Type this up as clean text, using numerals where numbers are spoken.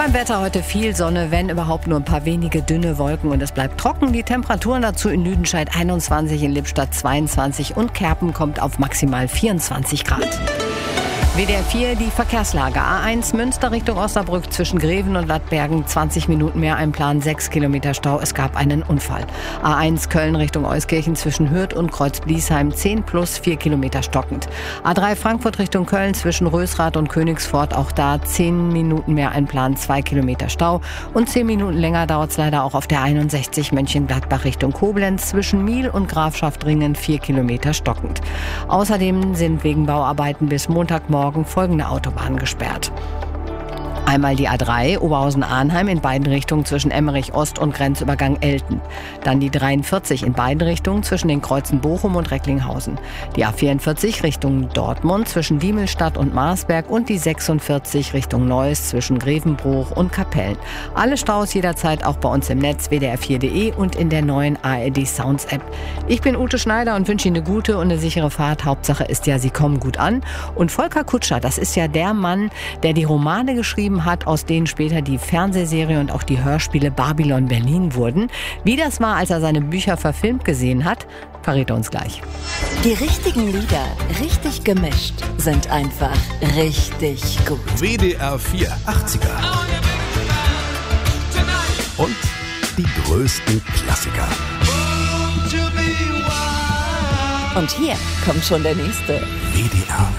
Beim Wetter heute viel Sonne, wenn überhaupt nur ein paar wenige dünne Wolken und es bleibt trocken. Die Temperaturen dazu in Lüdenscheid 21, in Lippstadt 22 und Kerpen kommt auf maximal 24 Grad. WDR 4, die Verkehrslage. A1 Münster Richtung Osnabrück zwischen Greven und Lattbergen 20 Minuten mehr Einplan, 6 Kilometer Stau. Es gab einen Unfall. A1 Köln Richtung Euskirchen zwischen Hürth und Kreuz-Bliesheim 10 plus 4 Kilometer stockend. A3 Frankfurt Richtung Köln zwischen Rösrath und Königsforth, auch da 10 Minuten mehr Einplan, 2 Kilometer Stau. Und 10 Minuten länger dauert es leider auch auf der 61 Mönchengladbach Richtung Koblenz zwischen Miel und Grafschaftringen 4 Kilometer stockend. Außerdem sind wegen Bauarbeiten bis Montagmorgen folgende Autobahnen gesperrt. Einmal die A3 Oberhausen-Arnheim in beiden Richtungen zwischen Emmerich Ost und Grenzübergang Elten. Dann die 43 in beiden Richtungen zwischen den Kreuzen Bochum und Recklinghausen. Die A44 Richtung Dortmund zwischen Diemelstadt und Marsberg und die 46 Richtung Neuss zwischen Grevenbruch und Kapellen. Alle Staus jederzeit auch bei uns im Netz wdr4.de und in der neuen ARD Sounds App. Ich bin Ute Schneider und wünsche Ihnen eine gute und eine sichere Fahrt. Hauptsache ist ja, Sie kommen gut an. Und Volker Kutscher, das ist ja der Mann, der die Romane geschrieben hat, aus denen später die Fernsehserie und auch die Hörspiele Babylon Berlin wurden. Wie das war, als er seine Bücher verfilmt gesehen hat, verrät er uns gleich. Die richtigen Lieder, richtig gemischt, sind einfach richtig gut. WDR 4 80er. Und die größten Klassiker. Und hier kommt schon der nächste. WDR